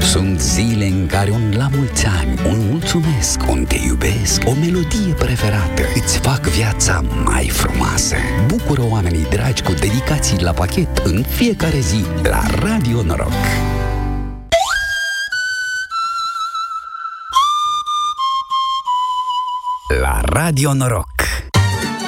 Sunt zile în care un la mulți ani, un mulțumesc, un te iubesc, o melodie preferată îți fac viața mai frumoasă. Bucură oamenii dragi cu dedicații la pachet în fiecare zi la Radio Noroc. La Radio Noroc